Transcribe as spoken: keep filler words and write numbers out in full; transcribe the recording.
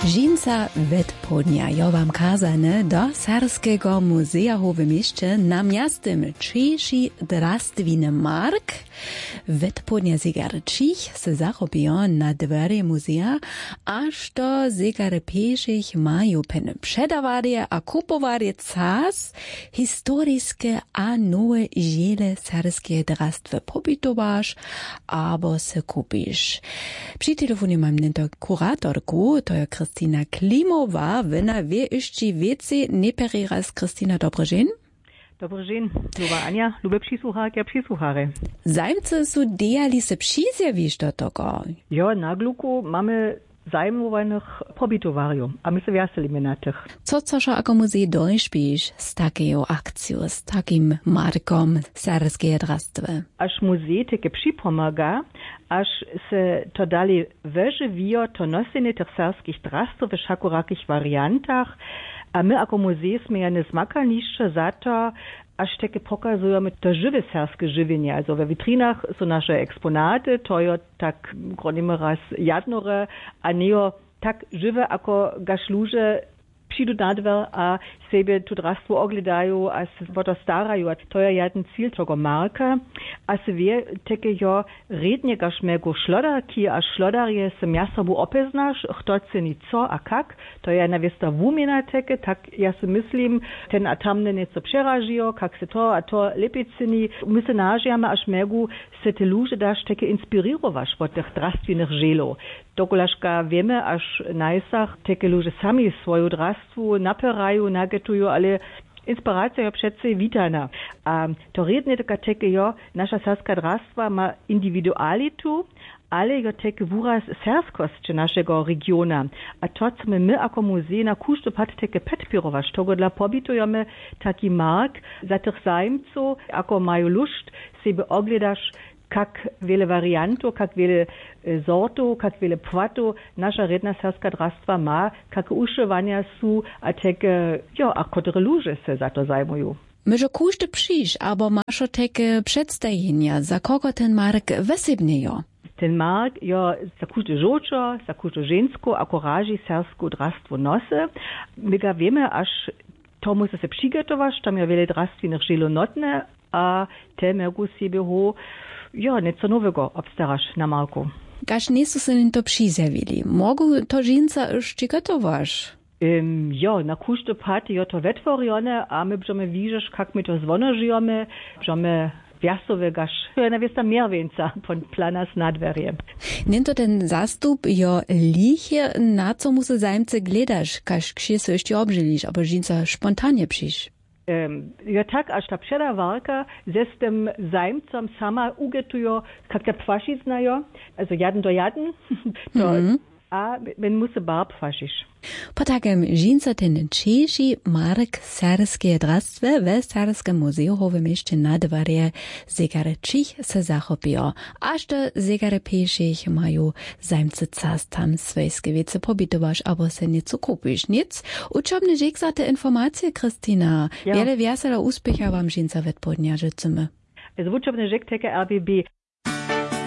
Žinca Vedpodnia jo wam kazane do Sarskiego Muzea w mieście na miastym Czesi Drastwiny Mark. Vedpodnia zegarčich se zarobią na dverie muzea, aż do zegary pieszych mają pen przedawarie a kupowarie cas historiskie a nowe ziele sarskie drastwy pobytowasz, abo se kupisz. Przy telefonie mam nento kuratorku, to je Krystyna Klimowa, wena wie jeszcze więcej, nie periras. Krystyna, dobry dzień. Dobry dzień, luba Ania, lube przysłucharki a przysłuchary. Zajmcy su dejali se przizjawisz do tego? Ja, na gluku mamy zajmowanych pobytowariów, a my se wieselimy na tych. Co coż jako muzej dośpisz z taką akcją, z takim markom sarskie drastwy? Aż muzej takie przypomaga, aż se to dalej wyżywiło to nosenie tych sarskich drastw w szakurakich wariantach, a my jako muzej sme ja nie zmakalniszcze za to, aż takie pokazujemy to żywe sarskie żywienie. Also w witrinach są nasze eksponaty, to jest tak gronimy raz jadnore, a nie tak żywe, jako gaszluże przyjdą na dwer, a sebe tu drastwo ogledają, a se woto starają. To jest jeden cíl tego marka. A se wie, takie jo rednie gaszmego szlodarki, a szlodarje se miasobu opeznasz, kto ceni co a kak. To je nawiesta wumina takie, tak ja se myslím, ten a tamne nieco przeražijo, kak se to a to lepiej ceni. My se nažijame, až megu se te luže daš takie inspirirovaš od tych drastwinych želov. Dokolaška wiemy, aż najsach takie ludzie sami swoją drastwu naperają, nagetują, ale inspiracja je przece witana. A to redne taka takie jo, nasza sarska drastwa ma indywidualitu, ale jo takie wuraz serskość naszego regiona. A to, co my, my jako muzej na kusztu pat takie podpirować, to dla pobytujemy taki mark za tych zajmców, ako mają lust, sobie ogledasz kak wiele wariantów, kak wiele sortów, kak wiele płatów nasza redna sarska drastwa ma, kak uszywania są, a takie, ja, a które ludzie se za to zajmują. Może kuszty przyjść, albo masz takie przedstawienia, za kogo ten mark wysybnie jo? Ten mark, ja, za kuszty żočo, za kuszty žensko, ako raži sarsko drastwo nosy. My ga wiemy, aż to musi se przygotować, tam ja wiele drastwinych żelo notne, a te mogą sobie ho ja, nieco nowego obstarasz na marku. Gaż nie są się to przyzjawili. Mogą to żinca jeszcze gotować? Um, ja, na kusztu party ja to wytworione, a my będziemy widzieć, jak my to zwonożyjemy, będziemy wiasowe gaż, na wiesta mehr więca von planas nadwerje. Nie to ten zastup jo liche, na co musi zajmce gledasz, każ ksie się jeszcze obżylisz, aber żinca spontanie przyjść. Um, ja tak, aż ta przedawarka ze z tym zajmcom sama ugetujo, jak te pwaši znajo, also jaden do jaden, to, mm-hmm. a men musi barb pwašiš. Po takim żinca ten Czesi mark sarskie drastwy w Sarskim Muzeum w mieście na dworie zegarčich se zachopiło. Aż do zegary pieszych mają zajmcy cas tam swojskie wiece pobytowasz, albo se nieco kupisz. Nic? Uczobny rzek za te informacje, Krystyna. Ja. Wiele wiesela uspecha wam żinca Vedpodnia życzymy. Es uczobny rzek teke R B B.